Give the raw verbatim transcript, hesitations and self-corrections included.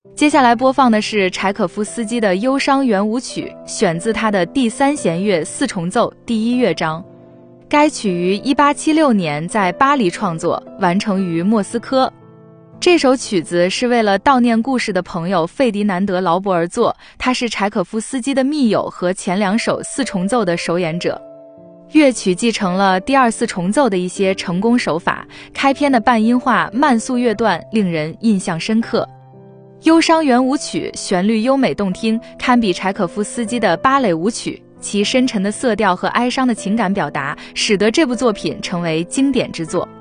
接下来播放的是柴可夫斯基的忧伤圆舞曲，选自他的第三弦乐四重奏第一乐章。该曲于一八七六年在巴黎创作，完成于莫斯科。这首曲子是为了悼念故世的朋友费迪南德·劳勃而作，他是柴可夫斯基的密友和前两首四重奏的首演者。乐曲继承了第二四重奏的一些成功手法，开篇的半音化慢速乐段令人印象深刻。忧伤圆舞曲旋律优美动听，堪比柴可夫斯基的芭蕾舞曲，其深沉的色调和哀伤的情感表达，使得这部作品成为经典之作。